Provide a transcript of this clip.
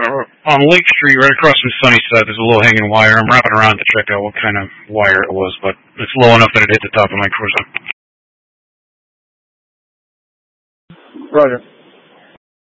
on Lake Street, right across from Sunnyside, there's a low hanging wire. I'm wrapping around to check out what kind of wire it was, but it's low enough that it hit the top of my cruiser. Roger.